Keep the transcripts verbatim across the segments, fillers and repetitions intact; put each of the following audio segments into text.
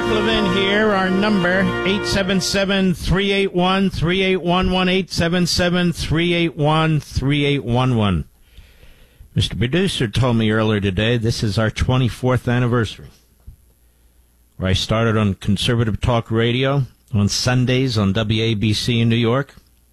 Levin here. Our number, eight seven seven, three eight one, three eight one one, eight seven seven, three eight one, three eight one one. Mister Producer told me earlier today this is our twenty-fourth anniversary, where I started on Conservative Talk Radio on Sundays on W A B C in New York.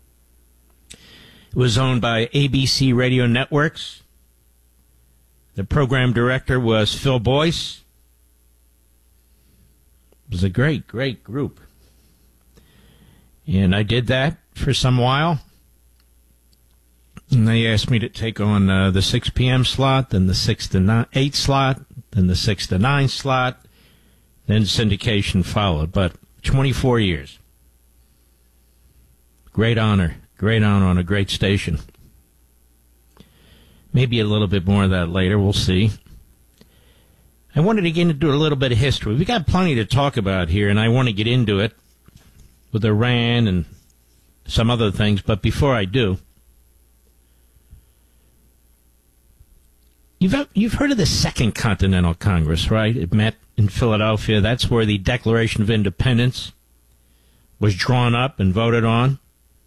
It was owned by A B C Radio Networks. The program director was Phil Boyce. It was a great, great group. And I did that for some while. And they asked me to take on uh, the six p.m. slot, then the six to eight slot, then the six to nine slot. Then syndication followed. But twenty-four years. Great honor. Great honor on a great station. Maybe a little bit more of that later. We'll see. I wanted to get into a little bit of history. We got plenty to talk about here, and I want to get into it with Iran and some other things. But before I do, you've you've heard of the Second Continental Congress, right? It met in Philadelphia. That's where the Declaration of Independence was drawn up and voted on.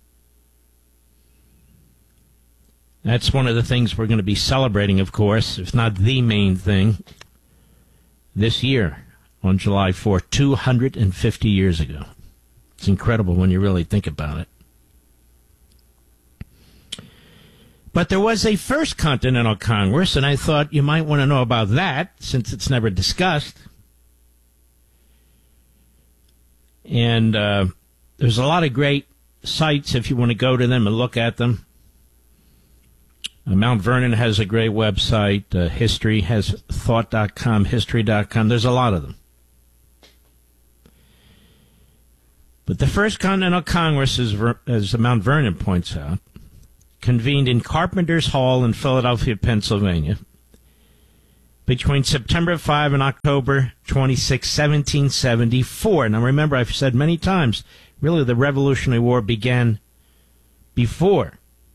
That's one of the things we're going to be celebrating, of course, if not the main thing, this year on July fourth, two hundred fifty years ago. It's incredible when you really think about it. But there was a First Continental Congress, and I thought you might want to know about that, since it's never discussed. And uh, there's a lot of great sites if you want to go to them and look at them. Uh, Mount Vernon has a great website. Uh, history has thought dot com, history dot com. There's a lot of them. But the First Continental Congress, as, as Mount Vernon points out, convened in Carpenter's Hall in Philadelphia, Pennsylvania, between September fifth and October twenty-sixth, seventeen seventy-four. Now, remember, I've said many times, really the Revolutionary War began before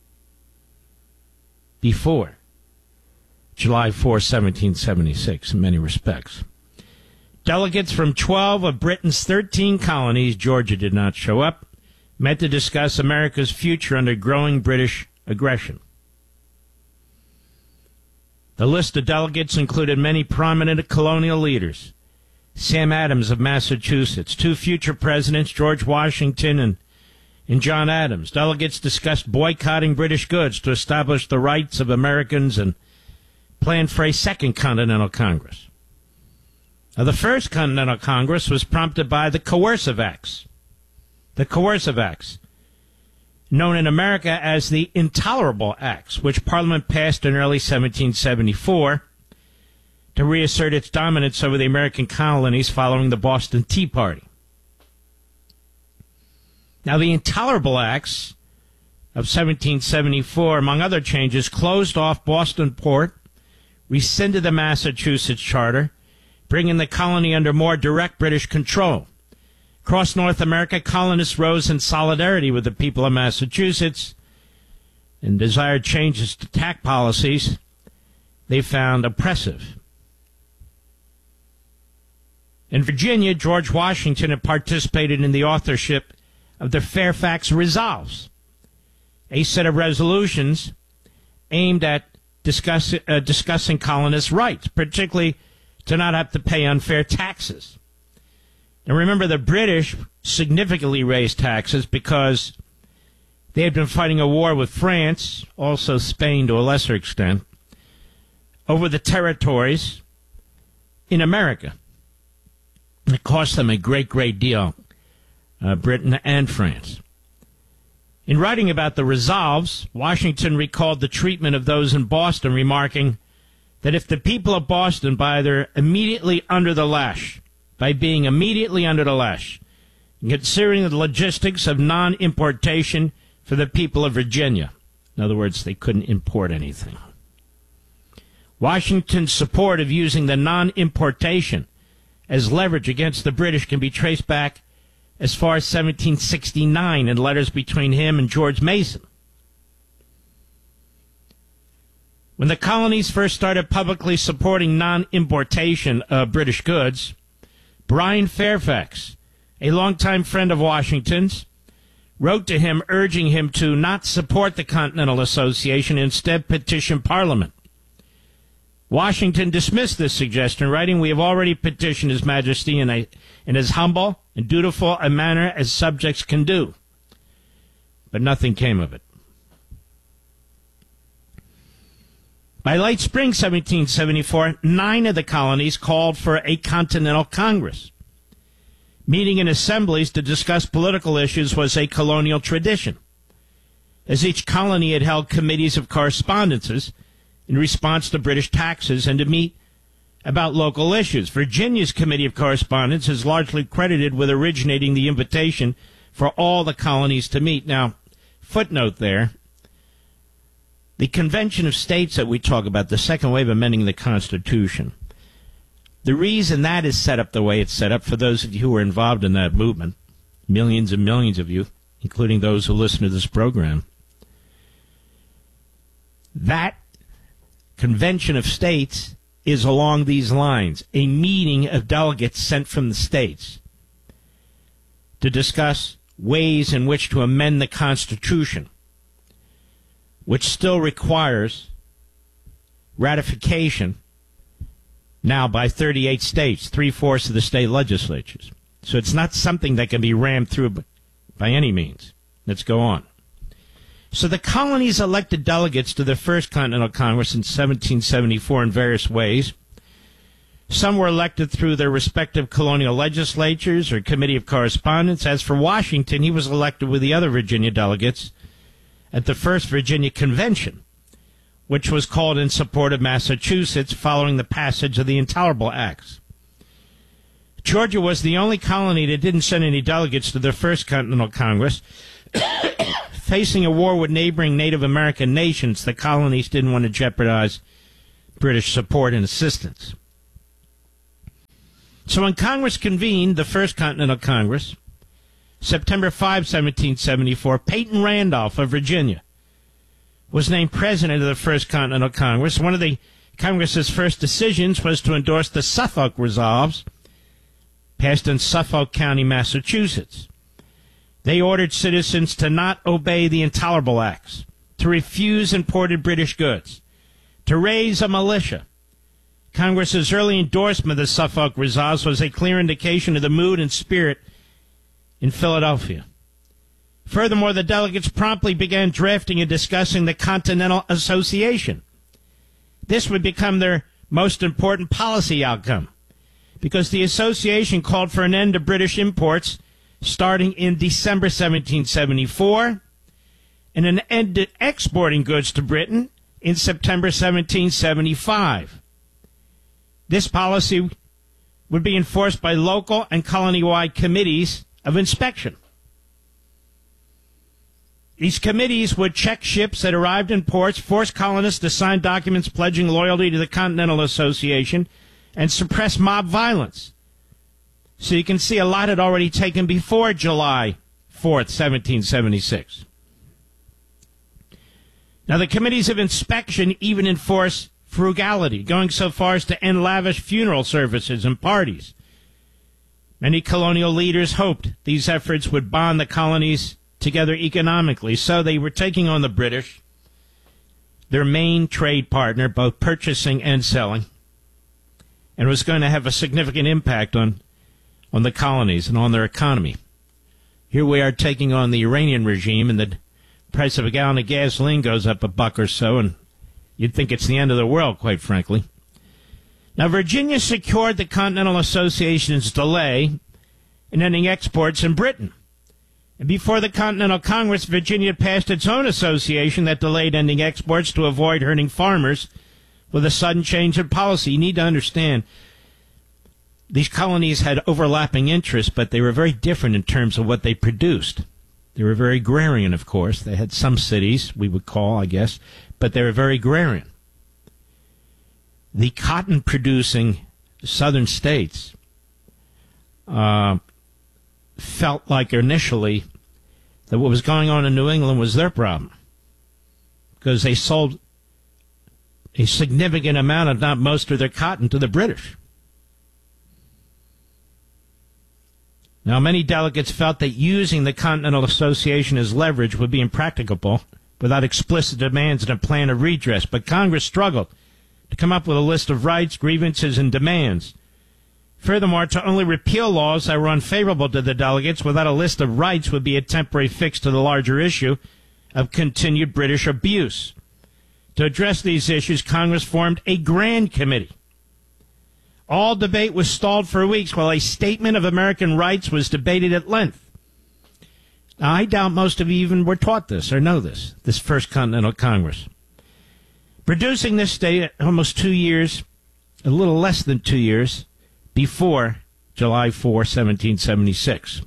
Before July fourth, seventeen seventy-six, in many respects. Delegates from twelve of Britain's thirteen colonies, Georgia did not show up, met to discuss America's future under growing British aggression. The list of delegates included many prominent colonial leaders. Sam Adams of Massachusetts, two future presidents, George Washington and In John Adams, delegates discussed boycotting British goods to establish the rights of Americans and planned for a Second Continental Congress. Now, the First Continental Congress was prompted by the Coercive Acts. The Coercive Acts, known in America as the Intolerable Acts, which Parliament passed in early seventeen seventy-four to reassert its dominance over the American colonies following the Boston Tea Party. Now, the Intolerable Acts of seventeen seventy-four, among other changes, closed off Boston Port, rescinded the Massachusetts Charter, bringing the colony under more direct British control. Across North America, colonists rose in solidarity with the people of Massachusetts and desired changes to tax policies they found oppressive. In Virginia, George Washington had participated in the authorship of the Fairfax Resolves, a set of resolutions aimed at discuss, uh, discussing colonists' rights, particularly to not have to pay unfair taxes. Now, remember, the British significantly raised taxes because they had been fighting a war with France, also Spain to a lesser extent, over the territories in America. It cost them a great, great deal. Uh, Britain and France. In writing about the resolves, Washington recalled the treatment of those in Boston, remarking that if the people of Boston, by their immediately under the lash, by being immediately under the lash, and considering the logistics of non-importation for the people of Virginia, in other words, they couldn't import anything. Washington's support of using the non-importation as leverage against the British can be traced back as far as seventeen sixty-nine in letters between him and George Mason. When the colonies first started publicly supporting non-importation of British goods, Brian Fairfax, a longtime friend of Washington's, wrote to him urging him to not support the Continental Association, instead petition Parliament. Washington dismissed this suggestion, writing, "We have already petitioned His Majesty in, a, in as humble and dutiful a manner as subjects can do." But nothing came of it. By late spring seventeen seventy-four, nine of the colonies called for a Continental Congress. Meeting in assemblies to discuss political issues was a colonial tradition, as each colony had held committees of correspondences in response to British taxes and to meet about local issues. Virginia's Committee of Correspondence is largely credited with originating the invitation for all the colonies to meet. Now, footnote there, the Convention of States that we talk about, the second wave of amending the Constitution, the reason that is set up the way it's set up, for those of you who are involved in that movement, millions and millions of you, including those who listen to this program, that Convention of States is along these lines, a meeting of delegates sent from the states to discuss ways in which to amend the Constitution, which still requires ratification now by thirty-eight states, three-fourths of the state legislatures. So it's not something that can be rammed through by any means. Let's go on. So the colonies elected delegates to the First Continental Congress in seventeen seventy-four in various ways. Some were elected through their respective colonial legislatures or Committee of Correspondence. As for Washington, he was elected with the other Virginia delegates at the First Virginia Convention, which was called in support of Massachusetts following the passage of the Intolerable Acts. Georgia was the only colony that didn't send any delegates to the First Continental Congress. Facing a war with neighboring Native American nations, the colonies didn't want to jeopardize British support and assistance. So when Congress convened the First Continental Congress, September fifth, seventeen seventy-four, Peyton Randolph of Virginia was named president of the First Continental Congress. One of the Congress's first decisions was to endorse the Suffolk Resolves, passed in Suffolk County, Massachusetts. They ordered citizens to not obey the Intolerable Acts, to refuse imported British goods, to raise a militia. Congress's early endorsement of the Suffolk Resolves was a clear indication of the mood and spirit in Philadelphia. Furthermore, the delegates promptly began drafting and discussing the Continental Association. This would become their most important policy outcome, because the association called for an end to British imports starting in December seventeen seventy-four, and an end to exporting goods to Britain in September seventeen seventy-five. This policy would be enforced by local and colony-wide committees of inspection. These committees would check ships that arrived in ports, force colonists to sign documents pledging loyalty to the Continental Association, and suppress mob violence. So you can see a lot had already taken before July fourth, seventeen seventy-six. Now, the committees of inspection even enforce frugality, going so far as to end lavish funeral services and parties. Many colonial leaders hoped these efforts would bond the colonies together economically, so they were taking on the British, their main trade partner, both purchasing and selling, and was going to have a significant impact on on the colonies and on their economy. Here we are taking on the Iranian regime, and the price of a gallon of gasoline goes up a buck or so, and you'd think it's the end of the world, quite frankly. Now, Virginia secured the Continental Association's delay in ending exports in Britain. And before the Continental Congress, Virginia passed its own association that delayed ending exports to avoid hurting farmers with a sudden change in policy. You need to understand, these colonies had overlapping interests, but they were very different in terms of what they produced. They were very agrarian, of course. They had some cities, we would call, I guess, but they were very agrarian. The cotton-producing southern states uh, felt like initially that what was going on in New England was their problem, because they sold a significant amount, if not most, of their cotton to the British. Now, many delegates felt that using the Continental Association as leverage would be impracticable without explicit demands and a plan of redress, but Congress struggled to come up with a list of rights, grievances, and demands. Furthermore, to only repeal laws that were unfavorable to the delegates without a list of rights would be a temporary fix to the larger issue of continued British abuse. To address these issues, Congress formed a Grand Committee. All debate was stalled for weeks while a statement of American rights was debated at length. Now, I doubt most of you even were taught this or know this, this First Continental Congress. Producing this state almost two years, a little less than two years, before July fourth, seventeen seventy-six.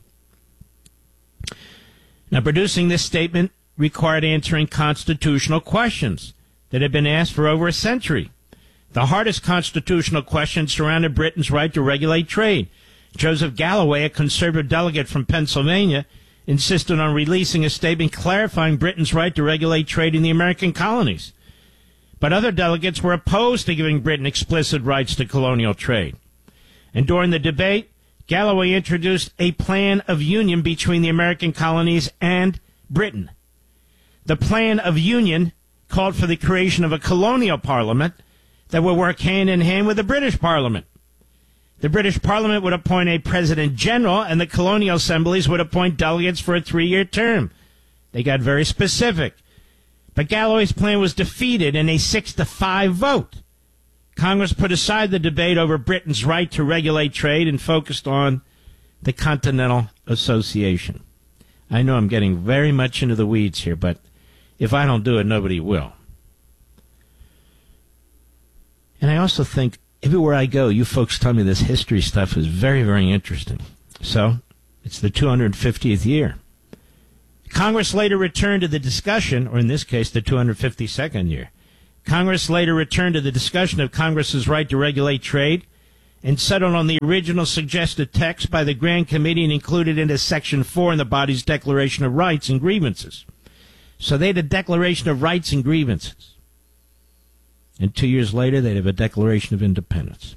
Now, producing this statement required answering constitutional questions that had been asked for over a century. The hardest constitutional question surrounded Britain's right to regulate trade. Joseph Galloway, a conservative delegate from Pennsylvania, insisted on releasing a statement clarifying Britain's right to regulate trade in the American colonies. But other delegates were opposed to giving Britain explicit rights to colonial trade. And during the debate, Galloway introduced a plan of union between the American colonies and Britain. The plan of union called for the creation of a colonial parliament that would work hand in hand with the British Parliament. The British Parliament would appoint a President General, and the colonial assemblies would appoint delegates for a three-year term. They got very specific. But Galloway's plan was defeated in a six to five vote. Congress put aside the debate over Britain's right to regulate trade and focused on the Continental Association. I know I'm getting very much into the weeds here, but if I don't do it, nobody will. And I also think everywhere I go, you folks tell me this history stuff is very, very interesting. So, it's the two hundred fiftieth year. Congress later returned to the discussion, or in this case, the two hundred fifty-second year. Congress later returned to the discussion of Congress's right to regulate trade and settled on the original suggested text by the Grand Committee and included it as Section four in the body's Declaration of Rights and Grievances. So they had a Declaration of Rights and Grievances. And two years later, they'd have a Declaration of Independence.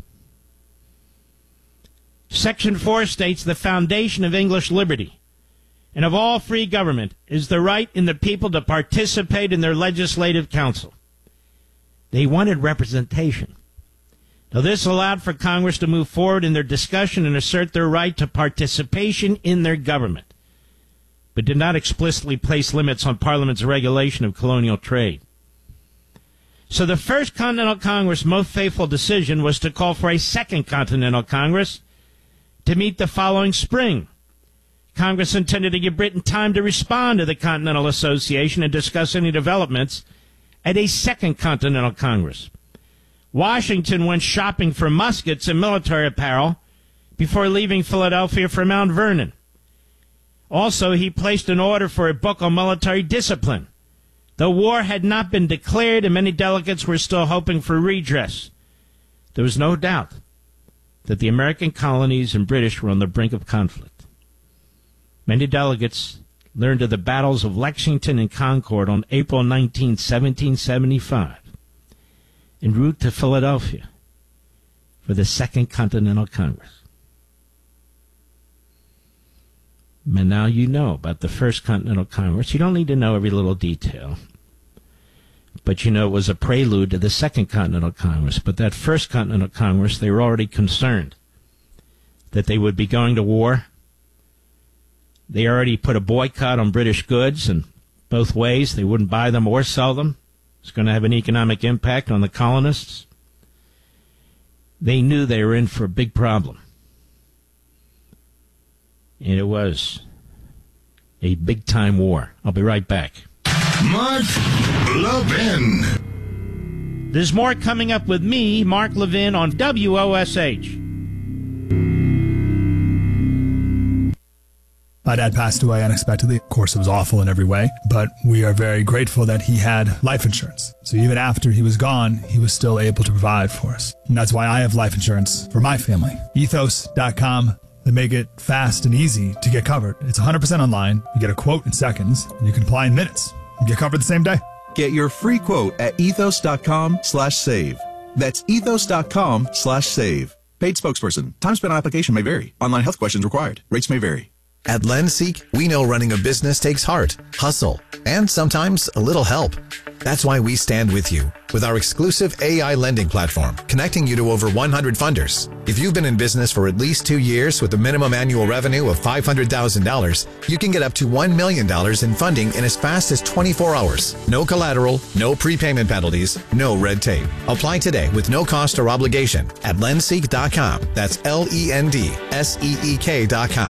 Section four states the foundation of English liberty and of all free government is the right in the people to participate in their legislative council. They wanted representation. Now, this allowed for Congress to move forward in their discussion and assert their right to participation in their government, but did not explicitly place limits on Parliament's regulation of colonial trade. So the First Continental Congress' most faithful decision was to call for a Second Continental Congress to meet the following spring. Congress intended to give Britain time to respond to the Continental Association and discuss any developments at a Second Continental Congress. Washington went shopping for muskets and military apparel before leaving Philadelphia for Mount Vernon. Also, he placed an order for a book on military discipline. The war had not been declared, and many delegates were still hoping for redress. There was no doubt that the American colonies and British were on the brink of conflict. Many delegates learned of the battles of Lexington and Concord on April nineteenth, seventeen seventy-five, en route to Philadelphia for the Second Continental Congress. And now you know about the First Continental Congress. You don't need to know every little detail. But you know it was a prelude to the Second Continental Congress. But that First Continental Congress, they were already concerned that they would be going to war. They already put a boycott on British goods, and both ways, they wouldn't buy them or sell them. It's going to have an economic impact on the colonists. They knew they were in for a big problem. And it was a big-time war. I'll be right back. Mark Levin. There's more coming up with me, Mark Levin, on W O S H. My dad passed away unexpectedly. Of course, it was awful in every way, but we are very grateful that he had life insurance. So even after he was gone, he was still able to provide for us. And that's why I have life insurance for my family. ethos dot com. They make it fast and easy to get covered. It's one hundred percent online. You get a quote in seconds, and you can apply in minutes and get covered the same day. Get your free quote at ethos dot com slash save. That's ethos dot com slash save. Paid spokesperson. Time spent on application may vary. Online health questions required. Rates may vary. At LendSeek, we know running a business takes heart, hustle, and sometimes a little help. That's why we stand with you with our exclusive A I lending platform, connecting you to over one hundred funders. If you've been in business for at least two years with a minimum annual revenue of five hundred thousand dollars, you can get up to one million dollars in funding in as fast as twenty-four hours. No collateral, no prepayment penalties, no red tape. Apply today with no cost or obligation at lendseek dot com. That's L E N D S E E K dot com.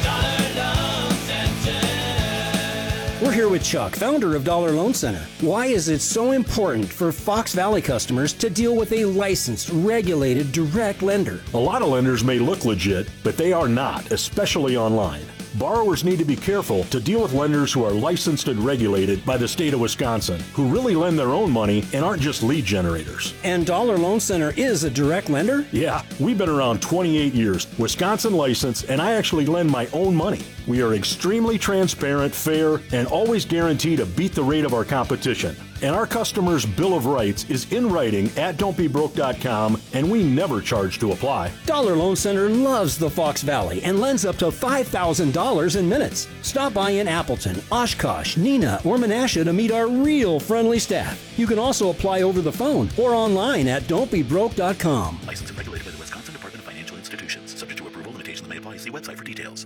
We're here with Chuck, founder of Dollar Loan Center. Why is it so important for Fox Valley customers to deal with a licensed, regulated, direct lender? A lot of lenders may look legit, but they are not, especially online. Borrowers need to be careful to deal with lenders who are licensed and regulated by the state of Wisconsin, who really lend their own money and aren't just lead generators. And Dollar Loan Center is a direct lender? Yeah, we've been around twenty-eight years, Wisconsin licensed, and I actually lend my own money. We are extremely transparent, fair, and always guarantee to beat the rate of our competition. And our customers' Bill of Rights is in writing at don't be broke dot com, and we never charge to apply. Dollar Loan Center loves the Fox Valley and lends up to five thousand dollars in minutes. Stop by in Appleton, Oshkosh, Neenah, or Menasha to meet our real friendly staff. You can also apply over the phone or online at don't be broke dot com. Licensed and regulated by the Wisconsin Department of Financial Institutions. Subject to approval, limitations may apply. See website for details.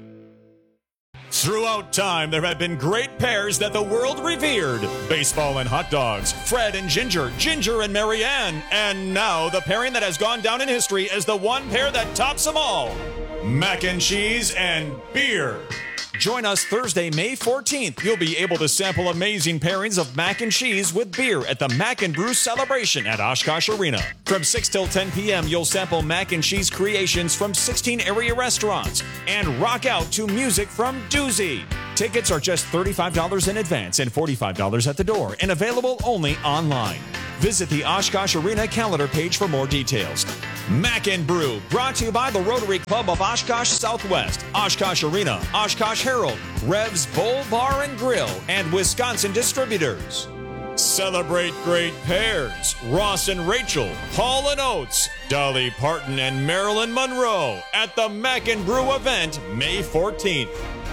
Throughout time, there have been great pairs that the world revered. Baseball and hot dogs, Fred and Ginger, Ginger and Marianne, and now the pairing that has gone down in history as the one pair that tops them all, mac and cheese and beer. Join us Thursday, May fourteenth. You'll be able to sample amazing pairings of mac and cheese with beer at the Mac and Brew Celebration at Oshkosh Arena. From six till ten p.m., you'll sample mac and cheese creations from sixteen area restaurants and rock out to music from Doozy. Tickets are just thirty-five dollars in advance and forty-five dollars at the door and available only online. Visit the Oshkosh Arena calendar page for more details. Mac and Brew, brought to you by the Rotary Club of Oshkosh Southwest, Oshkosh Arena, Oshkosh Herald, Rev's Bowl Bar and Grill, and Wisconsin Distributors. Celebrate great pairs. Ross and Rachel, Hall and Oates, Dolly Parton and Marilyn Monroe at the Mac and Brew event May fourteenth.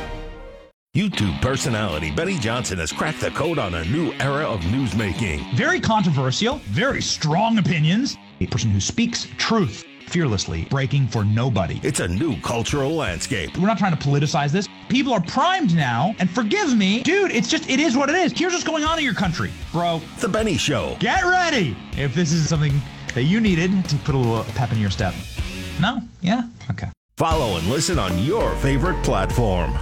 YouTube personality Benny Johnson has cracked the code on a new era of newsmaking. Very controversial, very strong opinions. A person who speaks truth fearlessly, breaking for nobody. It's a new cultural landscape. We're not trying to politicize this. People are primed now, and forgive me, dude, it's just, it is what it is. Here's what's going on in your country, bro. The Benny Show. Get ready if this is something that you needed to put a little pep in your step. No? Yeah? Okay. Follow and listen on your favorite platform.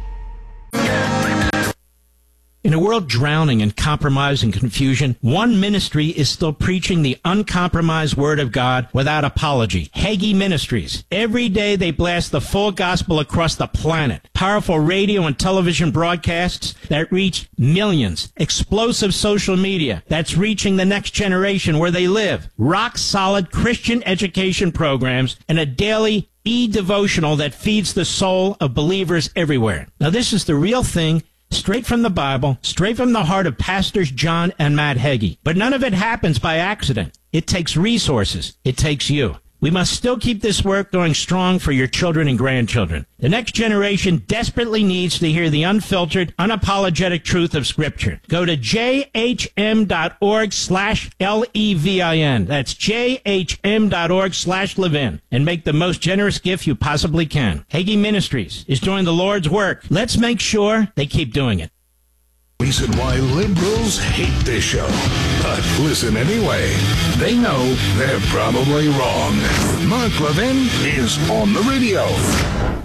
In a world drowning in compromise and confusion, one ministry is still preaching the uncompromised word of God without apology. Hagee Ministries. Every day they blast the full gospel across the planet. Powerful radio and television broadcasts that reach millions. Explosive social media that's reaching the next generation where they live. Rock solid Christian education programs and a daily e-devotional that feeds the soul of believers everywhere. Now this is the real thing. Straight from the Bible, straight from the heart of Pastors John and Matt Hagee. But none of it happens by accident. It takes resources. It takes you. We must still keep this work going strong for your children and grandchildren. The next generation desperately needs to hear the unfiltered, unapologetic truth of Scripture. Go to jhm.org slash L-E-V-I-N. That's jhm.org slash Levin. And make the most generous gift you possibly can. Hagee Ministries is doing the Lord's work. Let's make sure they keep doing it. Reason why liberals hate this show. But listen anyway. They know they're probably wrong. Mark Levin is on the radio.